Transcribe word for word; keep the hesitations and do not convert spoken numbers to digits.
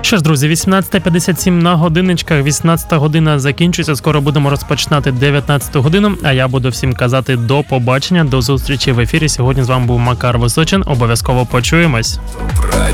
Що ж, друзі, вісімнадцята п'ятдесят сім на годинничках, вісімнадцята година закінчується, скоро будемо розпочинати дев'ятнадцяту годину, а я буду всім казати до побачення, до зустрічі в ефірі. Сьогодні з вами був Макар Височин, обов'язково почуємось.